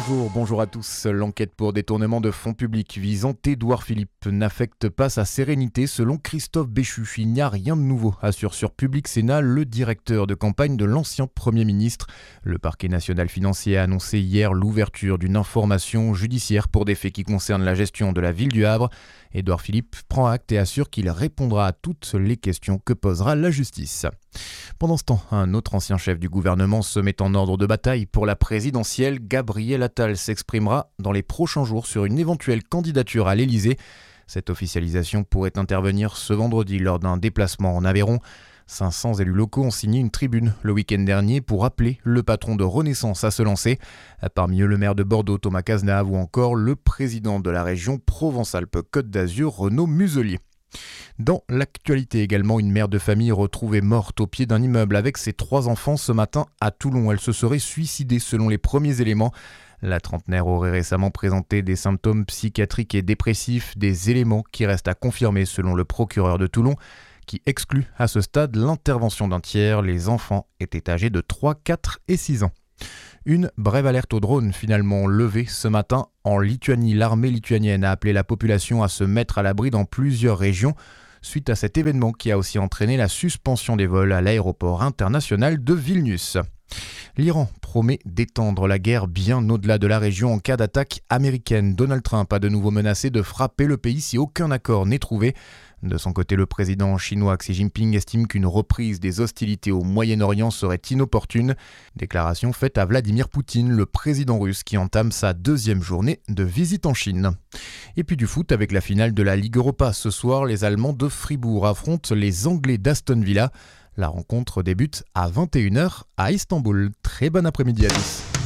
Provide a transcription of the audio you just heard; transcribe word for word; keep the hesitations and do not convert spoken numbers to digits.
Bonjour, bonjour à tous. L'enquête pour détournement de fonds publics visant Édouard Philippe n'affecte pas sa sérénité selon Christophe Béchu. Il n'y a rien de nouveau, assure sur Public Sénat le directeur de campagne de l'ancien Premier ministre. Le parquet national financier a annoncé hier l'ouverture d'une information judiciaire pour des faits qui concernent la gestion de la ville du Havre. Édouard Philippe prend acte et assure qu'il répondra à toutes les questions que posera la justice. Pendant ce temps, un autre ancien chef du gouvernement se met en ordre de bataille pour la présidentielle. Gabriel Attal s'exprimera dans les prochains jours sur une éventuelle candidature à l'Élysée. Cette officialisation pourrait intervenir ce vendredi lors d'un déplacement en Aveyron. cinq cents élus locaux ont signé une tribune le week-end dernier pour appeler le patron de Renaissance à se lancer. Parmi eux, le maire de Bordeaux, Thomas Cazenave, ou encore le président de la région Provence-Alpes-Côte d'Azur, Renaud Muselier. Dans l'actualité également, une mère de famille retrouvée morte au pied d'un immeuble avec ses trois enfants ce matin à Toulon. Elle se serait suicidée selon les premiers éléments. La trentenaire aurait récemment présenté des symptômes psychiatriques et dépressifs, des éléments qui restent à confirmer selon le procureur de Toulon, qui exclut à ce stade l'intervention d'un tiers. Les enfants étaient âgés de trois, quatre et six ans. Une brève alerte au drone finalement levée ce matin en Lituanie. L'armée lituanienne a appelé la population à se mettre à l'abri dans plusieurs régions suite à cet événement qui a aussi entraîné la suspension des vols à l'aéroport international de Vilnius. L'Iran promet d'étendre la guerre bien au-delà de la région en cas d'attaque américaine. Donald Trump a de nouveau menacé de frapper le pays si aucun accord n'est trouvé. De son côté, le président chinois Xi Jinping estime qu'une reprise des hostilités au Moyen-Orient serait inopportune. Déclaration faite à Vladimir Poutine, le président russe qui entame sa deuxième journée de visite en Chine. Et puis du foot avec la finale de la Ligue Europa. Ce soir, les Allemands de Fribourg affrontent les Anglais d'Aston Villa. La rencontre débute à vingt et une heures à Istanbul. Très bon après-midi à tous.